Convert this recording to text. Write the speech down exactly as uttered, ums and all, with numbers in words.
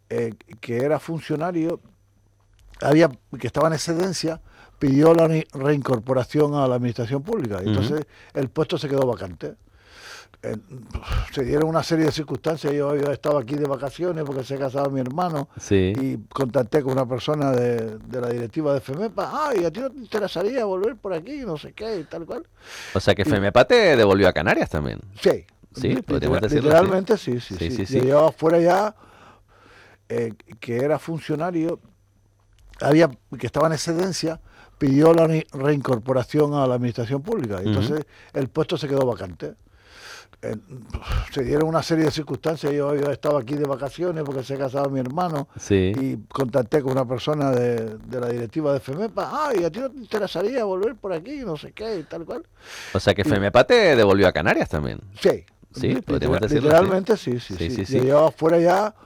eh, que era funcionario, había que estaba en excedencia, pidió la re- reincorporación a la administración pública. Ujú. Entonces el puesto se quedó vacante. Eh, Se dieron una serie de circunstancias. Yo, yo estaba aquí de vacaciones porque se casaba mi hermano Sí. y contacté con una persona de, de la directiva de FEMEPA. Ay, ¿a ti no te interesaría volver por aquí? No sé qué, y tal cual. O sea que Y FEMEPA te devolvió a Canarias también. sí, Sí, podríamos literal- decirlo así. literalmente sí, sí, Sí, sí. sí, Yo sí. llevaba fuera ya, eh, que era funcionario, había que estaba en excedencia, pidió la re- reincorporación a la administración pública. Ujú. Entonces el puesto se quedó vacante. Eh, Se dieron una serie de circunstancias. Yo, yo estaba aquí de vacaciones porque se casaba mi hermano Sí. y contacté con una persona de, de la directiva de FEMEPA. Ay, ¿a ti no te interesaría volver por aquí? No sé qué, y tal cual. O sea que Y FEMEPA te devolvió a Canarias también. sí, Sí, podríamos literal- decirlo así. literalmente sí, sí, Sí, sí. sí, Yo sí. llevaba fuera ya